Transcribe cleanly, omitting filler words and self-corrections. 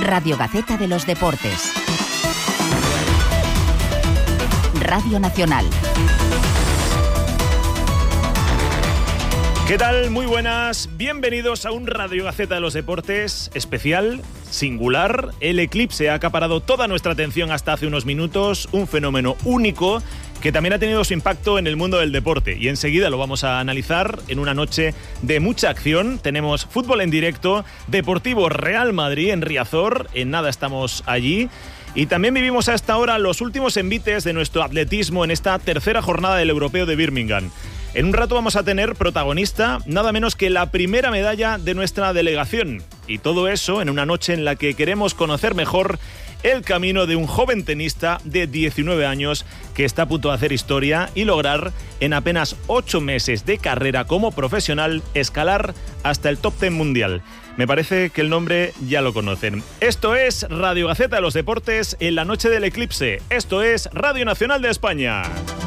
Radio Gaceta de los Deportes. Radio Nacional. ¿Qué tal? Muy buenas. Bienvenidos a un Radio Gaceta de los Deportes especial, singular. El eclipse ha acaparado toda nuestra atención hasta hace unos minutos. Un fenómeno único que también ha tenido su impacto en el mundo del deporte. Y enseguida lo vamos a analizar en una noche de mucha acción. Tenemos fútbol en directo, Deportivo Real Madrid en Riazor. En nada estamos allí. Y también vivimos a esta hora los últimos envites de nuestro atletismo en esta tercera jornada del Europeo de Birmingham. En un rato vamos a tener protagonista nada menos que la primera medalla de nuestra delegación. Y todo eso en una noche en la que queremos conocer mejor el camino de un joven tenista de 19 años que está a punto de hacer historia y lograr en apenas 8 meses de carrera como profesional escalar hasta el top 10 mundial. Me parece que el nombre ya lo conocen. Esto es Radio Gaceta de los Deportes en la noche del eclipse. Esto es Radio Nacional de España.